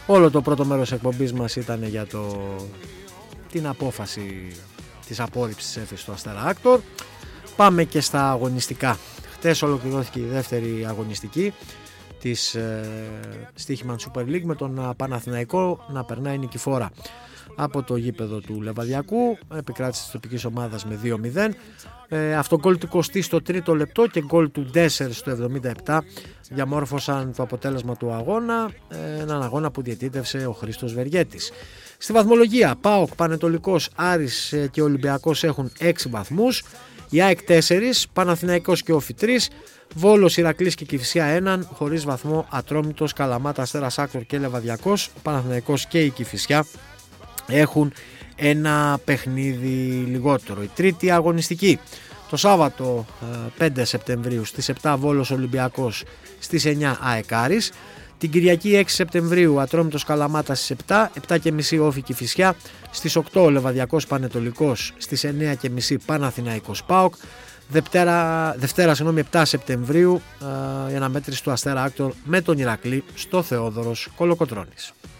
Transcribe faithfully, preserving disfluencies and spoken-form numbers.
Όλο το πρώτο μέρος εκπομπής μας ήταν για το, την απόφαση της απόρριψης της έφεσης του Αστέρα Άκτορ. Πάμε και στα αγωνιστικά. Χτες ολοκληρώθηκε η δεύτερη αγωνιστική της ε, Στοίχημαν Super League με τον Παναθηναϊκό να περνάει νικηφόρα από το γήπεδο του Λεβαδιακού. Επικράτηση της τοπικής ομάδας με δύο μηδέν. Ε, αυτό γκολ του Κωστή στο τρίτο λεπτό και γκολ του Ντέσσερ στο εβδομήντα επτά διαμόρφωσαν το αποτέλεσμα του αγώνα, ε, έναν αγώνα που διαιτήτευσε ο Χρήστος Βεργέτης. Στη βαθμολογία, ΠΑΟΚ, Πανετολικός, Άρης και Ολυμπιακός έχουν έξι βαθμούς, η ΑΕΚ τέσσερα, Παναθηναϊκός και Όφι τρία, Βόλος, Ηρακλής και Κηφισιά ένα, χωρίς βαθμό Ατρόμητος, Καλαμάτα, Αστέρας Άκτορ και Λεβαδιακός. Ο Παναθηναϊκός και η Κηφισιά έχουν ένα παιχνίδι λιγότερο. Η τρίτη αγωνιστική το Σάββατο πέντε Σεπτεμβρίου στις επτά Βόλος Ολυμπιακός, στις εννιά ΑΕΚ Άρης. Την Κυριακή έξι Σεπτεμβρίου Ατρόμητος Καλαμάτα στις επτά, επτά και μισή Όφι Κηφισιά, στις οκτώ Λεβαδιακός Πανετολικός, στις εννιά και μισή Παναθηναϊκός ΠΑΟΚ. Δευτέρα, Δευτέρα συγγνώμη, επτά Σεπτεμβρίου η αναμέτρηση του Αστέρα Άκτορ με τον Ηρακλή στο Θεόδωρος Κολοκοτρώνης.